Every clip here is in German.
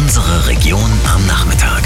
Unsere Region am Nachmittag.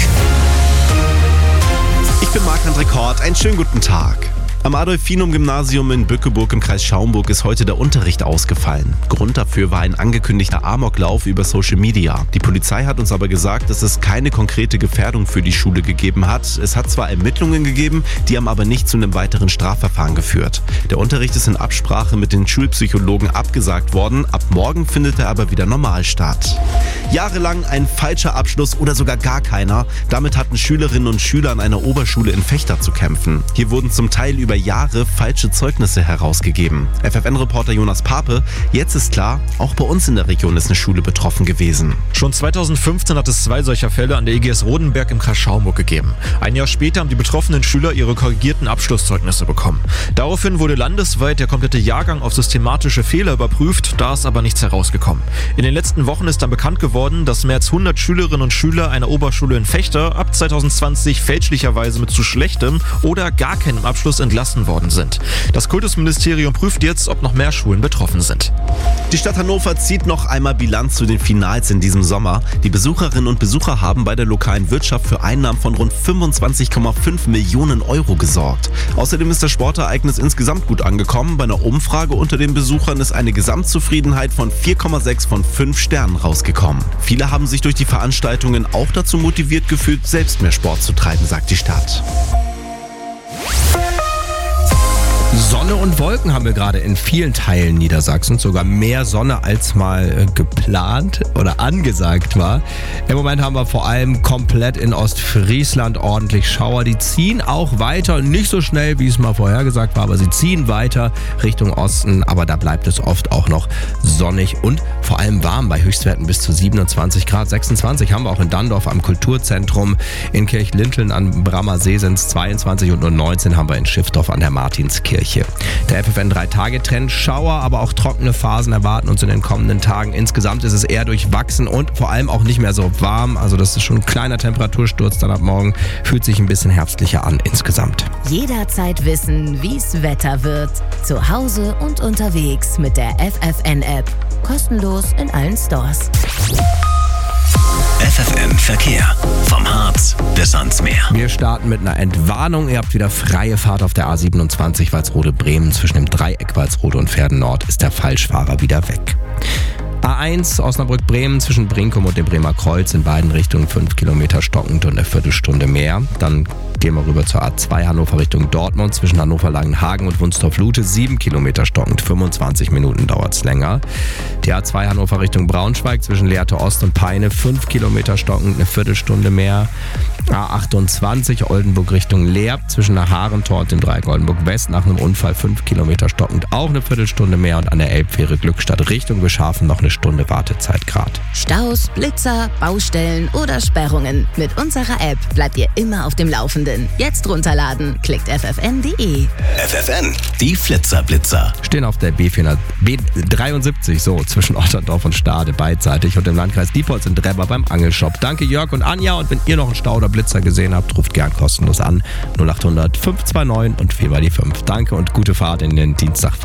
Ich bin Marc-André Kort, einen schönen guten Tag. Am Adolfinum-Gymnasium in Bückeburg im Kreis Schaumburg ist heute der Unterricht ausgefallen. Grund dafür war ein angekündigter Amoklauf über Social Media. Die Polizei hat uns aber gesagt, dass es keine konkrete Gefährdung für die Schule gegeben hat. Es hat zwar Ermittlungen gegeben, die haben aber nicht zu einem weiteren Strafverfahren geführt. Der Unterricht ist in Absprache mit den Schulpsychologen abgesagt worden. Ab morgen findet er aber wieder normal statt. Jahrelang ein falscher Abschluss oder sogar gar keiner. Damit hatten Schülerinnen und Schüler an einer Oberschule in Vechta zu kämpfen. Hier wurden zum Teil über Jahre falsche Zeugnisse herausgegeben. FFN-Reporter Jonas Pape, jetzt ist klar, auch bei uns in der Region ist eine Schule betroffen gewesen. Schon 2015 hat es 2 solcher Fälle an der EGS Rodenberg im Kreis Schaumburg gegeben. Ein Jahr später haben die betroffenen Schüler ihre korrigierten Abschlusszeugnisse bekommen. Daraufhin wurde landesweit der komplette Jahrgang auf systematische Fehler überprüft, da ist aber nichts herausgekommen. In den letzten Wochen ist dann bekannt geworden, dass mehr als 100 Schülerinnen und Schüler einer Oberschule in Vechta ab 2020 fälschlicherweise mit zu schlechtem oder gar keinem Abschluss entlassen worden sind. Das Kultusministerium prüft jetzt, ob noch mehr Schulen betroffen sind. Die Stadt Hannover zieht noch einmal Bilanz zu den Finals in diesem Sommer. Die Besucherinnen und Besucher haben bei der lokalen Wirtschaft für Einnahmen von rund 25,5 Millionen Euro gesorgt. Außerdem ist das Sportereignis insgesamt gut angekommen. Bei einer Umfrage unter den Besuchern ist eine Gesamtzufriedenheit von 4,6 von 5 Sternen rausgekommen. Viele haben sich durch die Veranstaltungen auch dazu motiviert gefühlt, selbst mehr Sport zu treiben, sagt die Stadt. Sonne und Wolken haben wir gerade in vielen Teilen Niedersachsens, sogar mehr Sonne als mal geplant oder angesagt war. Im Moment haben wir vor allem komplett in Ostfriesland ordentlich Schauer. Die ziehen auch weiter, nicht so schnell, wie es mal vorhergesagt war, aber sie ziehen weiter Richtung Osten. Aber da bleibt es oft auch noch sonnig und vor allem warm bei Höchstwerten bis zu 27 Grad. 26 haben wir auch in Dandorf am Kulturzentrum. In Kirchlinteln am Brammer See sind es 22 und nur 19 haben wir in Schiffdorf an der Martinskirche. Der FFN 3-Tage-Trend, Schauer, aber auch trockene Phasen erwarten uns in den kommenden Tagen. Insgesamt ist es eher durchwachsen und vor allem auch nicht mehr so warm. Also das ist schon ein kleiner Temperatursturz dann ab morgen. Fühlt sich ein bisschen herbstlicher an insgesamt. Jederzeit wissen, wie's Wetter wird. Zu Hause und unterwegs mit der FFN-App. Kostenlos in allen Stores. FFN Verkehr. Vom Harz bis ans Meer. Wir starten mit einer Entwarnung. Ihr habt wieder freie Fahrt auf der A27 Walsrode-Bremen. Zwischen dem Dreieck Walsrode und Pferden-Nord ist der Falschfahrer wieder weg. A1 Osnabrück-Bremen zwischen Brinkum und dem Bremer Kreuz in beiden Richtungen 5 Kilometer stockend und eine Viertelstunde mehr. Dann gehen wir rüber zur A2 Hannover Richtung Dortmund zwischen Hannover-Langenhagen und Wunstorf-Lute 7 Kilometer stockend, 25 Minuten dauert es länger. Die A2 Hannover Richtung Braunschweig zwischen Lehrte Ost und Peine 5 Kilometer stockend, eine Viertelstunde mehr. A28 Oldenburg Richtung Leer zwischen der Harentor und dem Dreieck Oldenburg West nach einem Unfall 5 Kilometer stockend, auch eine Viertelstunde mehr und an der Elbfähre Glückstadt Richtung Beschafen noch eine Stunde Wartezeit grad. Staus, Blitzer, Baustellen oder Sperrungen. Mit unserer App bleibt ihr immer auf dem Laufenden. Jetzt runterladen, klickt ffn.de. FFN, die Flitzer-Blitzer. Stehen auf der B73 so zwischen Otterndorf und Stade beidseitig und im Landkreis Diepholz in Drebber beim Angelshop. Danke Jörg und Anja und wenn ihr noch einen Stau oder Blitzer gesehen habt, ruft gern kostenlos an 0800 529 und 4 mal die 5. Danke und gute Fahrt in den Dienstag.